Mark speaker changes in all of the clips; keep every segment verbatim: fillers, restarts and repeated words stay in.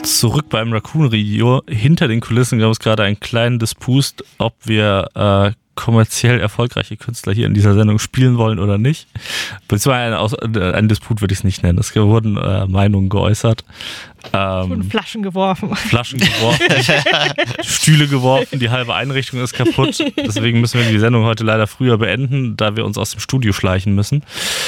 Speaker 1: zurück beim Raccoon Radio. Hinter den Kulissen gab es gerade einen kleinen Disput, ob wir äh, kommerziell erfolgreiche Künstler hier in dieser Sendung spielen wollen oder nicht. Beziehungsweise ein, ein Disput würde ich es nicht nennen. Es wurden äh, Meinungen geäußert. Ähm,
Speaker 2: wurden Flaschen geworfen.
Speaker 1: Flaschen geworfen, Stühle geworfen, die halbe Einrichtung ist kaputt. Deswegen müssen wir die Sendung heute leider früher beenden, da wir uns aus dem Studio schleichen müssen.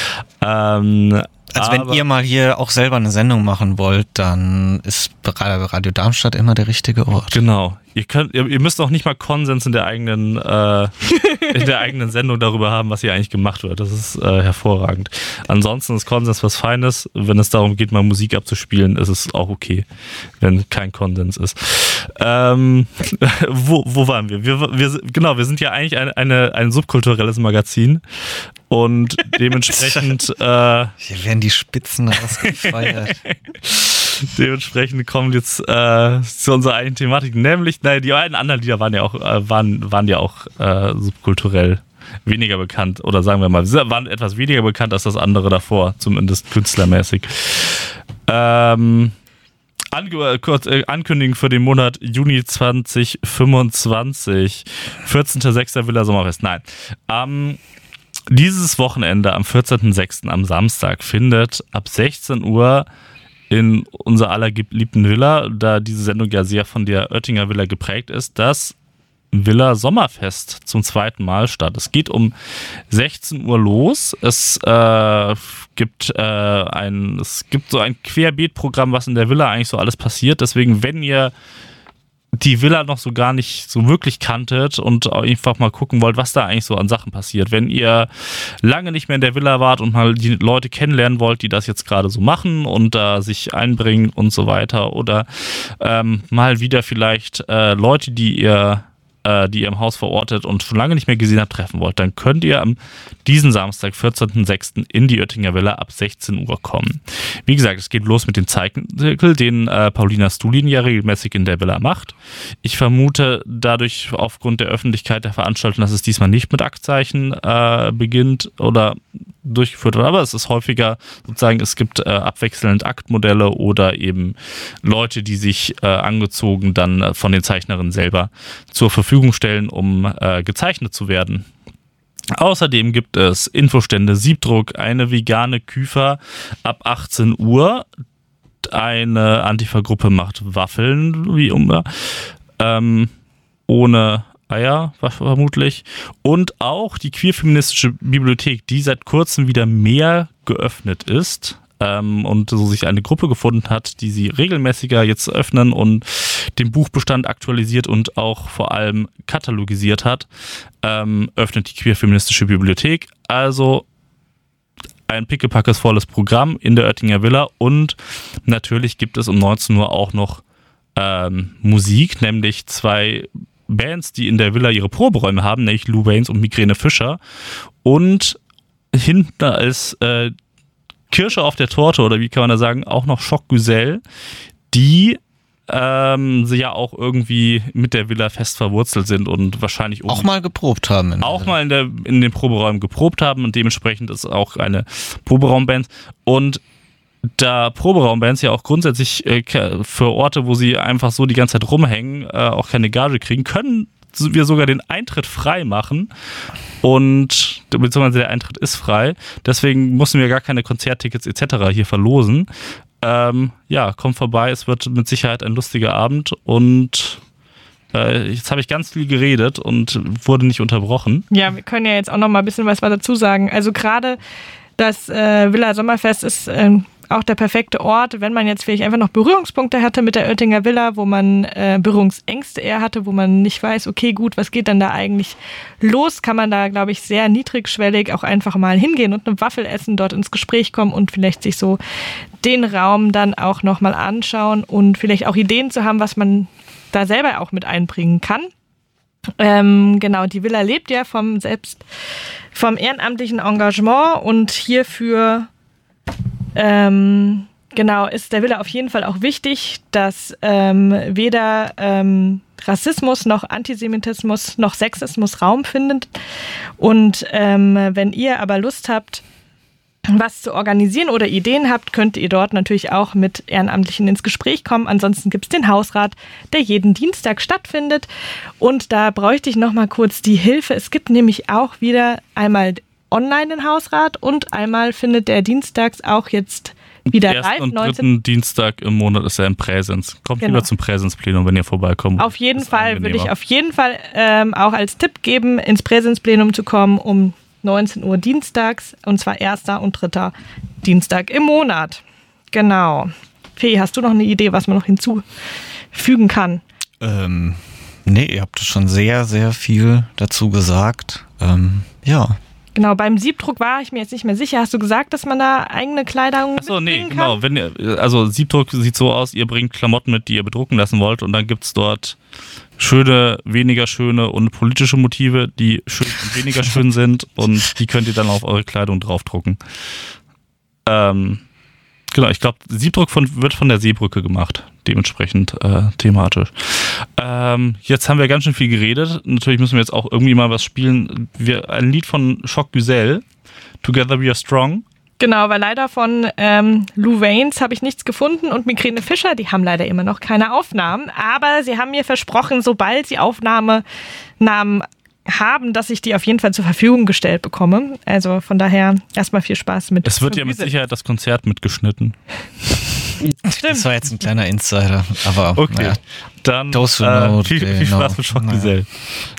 Speaker 1: Ähm,
Speaker 3: Also wenn ihr mal hier auch selber eine Sendung machen wollt, dann ist Radio Darmstadt immer der richtige Ort.
Speaker 1: Genau. Ihr könnt, ihr, ihr müsst auch nicht mal Konsens in der eigenen, äh, in der eigenen Sendung darüber haben, was hier eigentlich gemacht wird. Das ist äh, hervorragend. Ansonsten ist Konsens was Feines. Wenn es darum geht, mal Musik abzuspielen, ist es auch okay, wenn kein Konsens ist. Ähm, wo, wo waren wir? wir, wir genau, wir sind ja eigentlich eine, eine, ein subkulturelles Magazin. Und dementsprechend äh,
Speaker 3: hier werden die Spitzen rausgefeuert.
Speaker 1: Dementsprechend kommen jetzt äh, zu unserer eigenen Thematik, nämlich, naja, die beiden anderen Lieder waren ja auch, äh, waren, waren ja auch äh, subkulturell weniger bekannt, oder sagen wir mal, sie waren etwas weniger bekannt als das andere davor, zumindest künstlermäßig. Ähm, Ange- kurz, äh, Ankündigung für den Monat Juni zwanzig fünfundzwanzig, vierzehnter sechster Villa Sommerfest, nein, ähm, dieses Wochenende am vierzehnten sechsten am Samstag findet ab sechzehn Uhr in unser aller geliebten Villa, da diese Sendung ja sehr von der Oettinger Villa geprägt ist, das Villa Sommerfest zum zweiten Mal statt. Es geht um sechzehn Uhr los. Es äh, gibt äh, ein, es gibt so ein Querbeet-Programm, was in der Villa eigentlich so alles passiert. Deswegen, wenn ihr die Villa noch so gar nicht so wirklich kanntet und einfach mal gucken wollt, was da eigentlich so an Sachen passiert. Wenn ihr lange nicht mehr in der Villa wart und mal die Leute kennenlernen wollt, die das jetzt gerade so machen und da äh, sich einbringen und so weiter, oder ähm, mal wieder vielleicht äh, Leute, die ihr äh, die ihr im Haus verortet und schon lange nicht mehr gesehen habt, treffen wollt, dann könnt ihr am diesen Samstag, vierzehnten sechsten in die Oettinger Villa ab sechzehn Uhr kommen. Wie gesagt, es geht los mit dem Zeichenzirkel, den äh, Paulina Stulin ja regelmäßig in der Villa macht. Ich vermute dadurch aufgrund der Öffentlichkeit der Veranstaltung, dass es diesmal nicht mit Aktzeichen äh, beginnt oder durchgeführt wird, aber es ist häufiger sozusagen, es gibt äh, abwechselnd Aktmodelle oder eben Leute, die sich äh, angezogen dann äh, von den Zeichnerinnen selber zur Verfügung stellen, um äh, gezeichnet zu werden. Außerdem gibt es Infostände, Siebdruck, eine vegane Küfer ab achtzehn Uhr, eine Antifa-Gruppe macht Waffeln, wie immer, ähm, ohne Eier, vermutlich. Und auch die queer-feministische Bibliothek, die seit kurzem wieder mehr geöffnet ist ähm, und so sich eine Gruppe gefunden hat, die sie regelmäßiger jetzt öffnen und den Buchbestand aktualisiert und auch vor allem katalogisiert hat, ähm, öffnet die queer-feministische Bibliothek. Also ein pickepackes volles Programm in der Oettinger Villa, und natürlich gibt es um neunzehn Uhr auch noch ähm, Musik, nämlich zwei Bands, die in der Villa ihre Proberäume haben, nämlich Lou Waynes und Migräne Fischer. Und hinten als äh, Kirsche auf der Torte, oder wie kann man da sagen, auch noch Schock Güzel, die ähm, sie ja auch irgendwie mit der Villa fest verwurzelt sind und wahrscheinlich
Speaker 3: auch mal geprobt haben.
Speaker 1: Auch mal in, der, in den Proberäumen geprobt haben, und dementsprechend ist auch eine Proberaumband. Und da Proberaumbands ja auch grundsätzlich äh, für Orte, wo sie einfach so die ganze Zeit rumhängen, äh, auch keine Gage kriegen, können wir sogar den Eintritt frei machen, und beziehungsweise der Eintritt ist frei, deswegen mussten wir gar keine Konzerttickets et cetera hier verlosen. Ähm, ja, kommt vorbei, es wird mit Sicherheit ein lustiger Abend, und äh, jetzt habe ich ganz viel geredet und wurde nicht unterbrochen.
Speaker 2: Ja, wir können ja jetzt auch noch mal ein bisschen was dazu sagen. Also gerade das äh, Villa Sommerfest ist äh, auch der perfekte Ort, wenn man jetzt vielleicht einfach noch Berührungspunkte hatte mit der Oettinger Villa, wo man äh, Berührungsängste eher hatte, wo man nicht weiß, okay, gut, was geht denn da eigentlich los, kann man da, glaube ich, sehr niedrigschwellig auch einfach mal hingehen und eine Waffel essen, dort ins Gespräch kommen und vielleicht sich so den Raum dann auch nochmal anschauen und vielleicht auch Ideen zu haben, was man da selber auch mit einbringen kann. Ähm, genau, die Villa lebt ja vom selbst, vom ehrenamtlichen Engagement, und hierfür ähm, genau ist der Villa auf jeden Fall auch wichtig, dass ähm, weder ähm, Rassismus noch Antisemitismus noch Sexismus Raum findet. Und ähm, wenn ihr aber Lust habt, was zu organisieren oder Ideen habt, könnt ihr dort natürlich auch mit Ehrenamtlichen ins Gespräch kommen. Ansonsten gibt es den Hausrat, der jeden Dienstag stattfindet. Und da bräuchte ich noch mal kurz die Hilfe. Es gibt nämlich auch wieder einmal online den Hausrat und einmal findet der dienstags auch jetzt wieder
Speaker 1: live.
Speaker 2: live.
Speaker 1: Und dritten Dienstag im Monat ist er im Präsens. Kommt
Speaker 2: Genau.
Speaker 1: lieber zum Präsensplenum, wenn ihr vorbeikommt.
Speaker 2: Auf jeden
Speaker 1: Ist
Speaker 2: Fall würde
Speaker 1: angenehmer.
Speaker 2: ich auf jeden Fall ähm, auch als Tipp geben, ins Präsensplenum zu kommen um neunzehn Uhr dienstags, und zwar erster und dritter Dienstag im Monat. Genau. Fee, hast du noch eine Idee, was man noch hinzufügen kann?
Speaker 3: Ähm, nee, ihr habt schon sehr, sehr viel dazu gesagt. Ähm, ja.
Speaker 2: Genau, beim Siebdruck war ich mir jetzt nicht mehr sicher. Hast du gesagt, dass man da eigene Kleidung
Speaker 1: Achso, nee,
Speaker 2: mitbringen
Speaker 1: genau.
Speaker 2: kann?
Speaker 1: Wenn ihr, also Siebdruck sieht so aus, ihr bringt Klamotten mit, die ihr bedrucken lassen wollt, und dann gibt es dort schöne, weniger schöne und politische Motive, die schön und weniger schön sind, und die könnt ihr dann auf eure Kleidung draufdrucken. Ähm, genau, ich glaube, Siebdruck von, wird von der Seebrücke gemacht, dementsprechend äh, thematisch. Ähm, jetzt haben wir ganz schön viel geredet. Natürlich müssen wir jetzt auch irgendwie mal was spielen. Wir, ein Lied von Choc Güzel, Together We Are Strong.
Speaker 2: Genau, weil leider von ähm, Lou Waynes habe ich nichts gefunden und Migräne Fischer, die haben leider immer noch keine Aufnahmen. Aber sie haben mir versprochen, sobald sie Aufnahmenamen haben, dass ich die auf jeden Fall zur Verfügung gestellt bekomme. Also von daher erstmal viel Spaß mit.
Speaker 1: Es wird ja mit Sicherheit das Konzert mitgeschnitten.
Speaker 3: Das war jetzt ein kleiner Insider, aber
Speaker 1: Okay,
Speaker 3: naja.
Speaker 1: dann
Speaker 3: Those who
Speaker 1: äh,
Speaker 3: know,
Speaker 1: viel,
Speaker 3: they
Speaker 1: viel Spaß
Speaker 3: know.
Speaker 1: mit Choc
Speaker 3: Naja.
Speaker 1: Güzel.